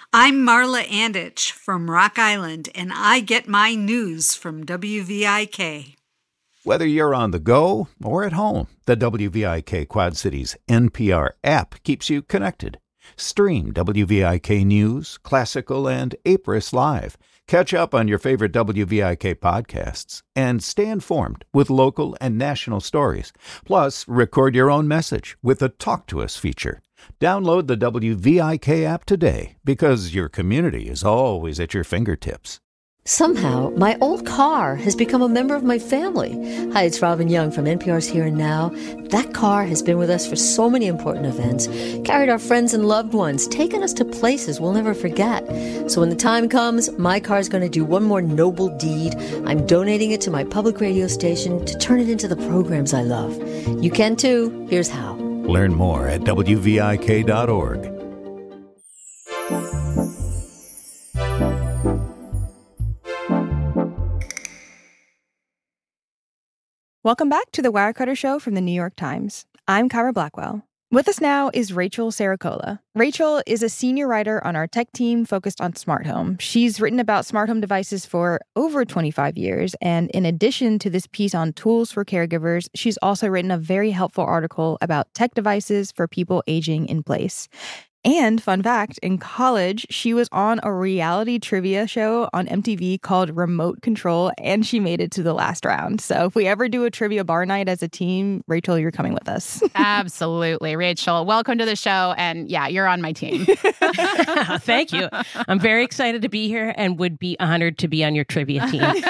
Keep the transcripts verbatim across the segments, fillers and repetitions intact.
I'm Marla Anditch from Rock Island, and I get my news from W V I K. Whether you're on the go or at home, the W V I K Quad Cities N P R app keeps you connected. Stream W V I K News, Classical, and Apris live. Catch up on your favorite W V I K podcasts and stay informed with local and national stories. Plus, record your own message with the Talk to Us feature. Download the W V I K app today because your community is always at your fingertips. Somehow, my old car has become a member of my family. Hi, it's Robin Young from N P R's Here and Now. That car has been with us for so many important events, carried our friends and loved ones, taken us to places we'll never forget. So when the time comes, my car's going to do one more noble deed. I'm donating it to my public radio station to turn it into the programs I love. You can too. Here's how. Learn more at W V I K dot org. Welcome back to the Wirecutter Show from the New York Times. I'm Kyra Blackwell. With us now is Rachel Saracola. Rachel is a senior writer on our tech team focused on smart home. She's written about smart home devices for over twenty-five years, and in addition to this piece on tools for caregivers, she's also written a very helpful article about tech devices for people aging in place. And fun fact, in college, she was on a reality trivia show on M T V called Remote Control, and she made it to the last round. So if we ever do a trivia bar night as a team, Rachel, you're coming with us. Absolutely, Rachel. Welcome to the show. And yeah, you're on my team. Thank you. I'm very excited to be here and would be honored to be on your trivia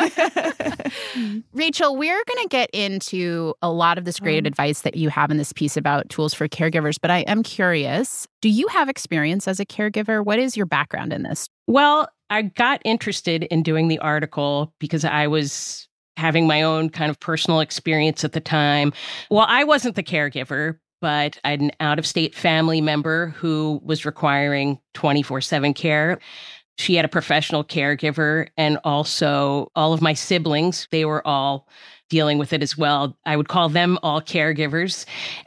team. Rachel, we're going to get into a lot of this great um, advice that you have in this piece about tools for caregivers, but I am curious, do you have experience as a caregiver? What is your background in this? Well, I got interested in doing the article because I was having my own kind of personal experience at the time. Well, I wasn't the caregiver, but I had an out-of-state family member who was requiring twenty-four seven care. She had a professional caregiver, and also all of my siblings, they were all dealing with it as well. I would call them all caregivers,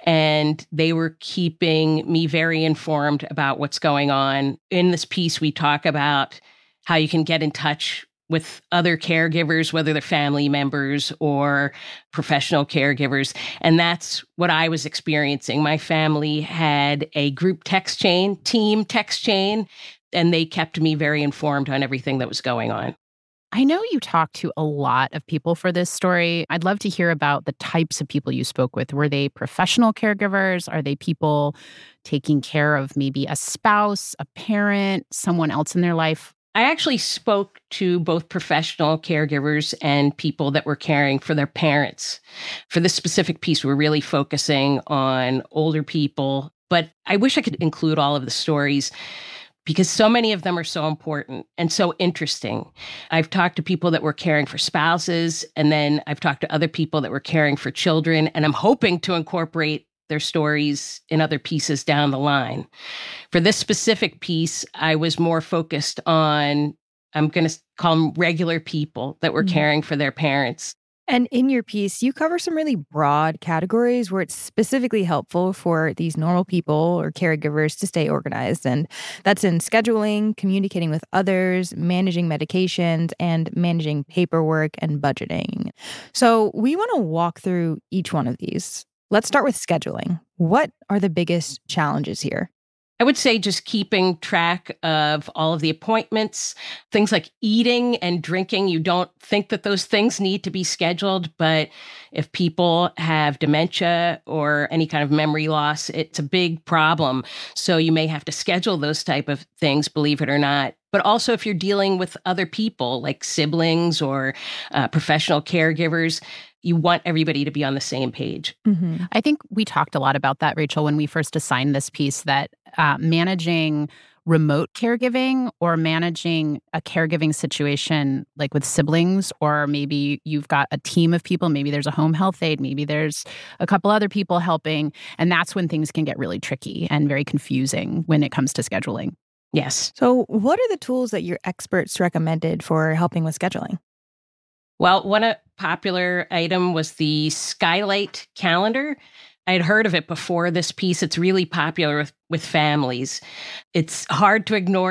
and they were keeping me very informed about what's going on. In this piece, we talk about how you can get in touch with other caregivers, whether they're family members or professional caregivers. And that's what I was experiencing. My family had a group text chain, team text chain, and they kept me very informed on everything that was going on. I know you talked to a lot of people for this story. I'd love to hear about the types of people you spoke with. Were they professional caregivers? Are they people taking care of maybe a spouse, a parent, someone else in their life? I actually spoke to both professional caregivers and people that were caring for their parents. For this specific piece, we're really focusing on older people, but I wish I could include all of the stories because so many of them are so important and so interesting. I've talked to people that were caring for spouses, and then I've talked to other people that were caring for children, and I'm hoping to incorporate their stories in other pieces down the line. For this specific piece, I was more focused on, I'm going to call them regular people that were mm-hmm. caring for their parents. And in your piece, you cover some really broad categories where it's specifically helpful for these normal people or caregivers to stay organized. And that's in scheduling, communicating with others, managing medications, and managing paperwork and budgeting. So we want to walk through each one of these. Let's start with scheduling. What are the biggest challenges here? I would say just keeping track of all of the appointments, things like eating and drinking. You don't think that those things need to be scheduled, but if people have dementia or any kind of memory loss, it's a big problem. So you may have to schedule those type of things, believe it or not. But also if you're dealing with other people like siblings or uh, professional caregivers, you want everybody to be on the same page. Mm-hmm. I think we talked a lot about that, Rachel, when we first assigned this piece, that uh, managing remote caregiving or managing a caregiving situation like with siblings, or maybe you've got a team of people, maybe there's a home health aide, maybe there's a couple other people helping. And that's when things can get really tricky and very confusing when it comes to scheduling. Yes. So what are the tools that your experts recommended for helping with scheduling? Well, one uh, popular item was the Skylight calendar. I had heard of it before this piece. It's really popular with, with families. It's hard to ignore